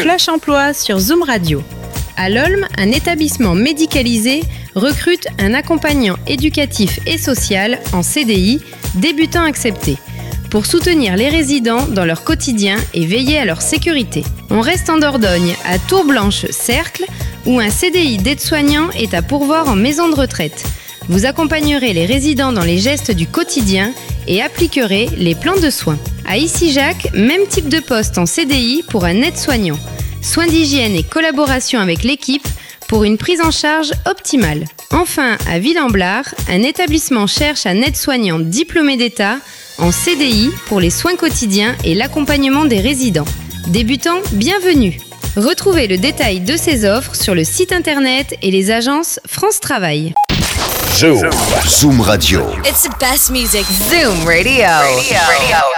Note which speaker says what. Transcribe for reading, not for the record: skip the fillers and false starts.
Speaker 1: Flash Emploi sur Zoom Radio. À l'Olme, un établissement médicalisé recrute un accompagnant éducatif et social en CDI, débutant accepté, pour soutenir les résidents dans leur quotidien et veiller à leur sécurité. On reste en Dordogne, à Tour-Blanche-Cercle, où un CDI d'aide-soignant est à pourvoir en maison de retraite. Vous accompagnerez les résidents dans les gestes du quotidien et appliquerez les plans de soins. À Issy-Jacques, même type de poste en CDI pour un aide-soignant. Soins d'hygiène et collaboration avec l'équipe pour une prise en charge optimale. Enfin, à Ville-en-Blard, un établissement cherche un aide-soignant diplômé d'État en CDI pour les soins quotidiens et l'accompagnement des résidents. Débutants, bienvenue. Retrouvez le détail de ces offres sur le site internet et les agences France Travail.
Speaker 2: Zoom Radio.
Speaker 3: It's the best music. Zoom Radio.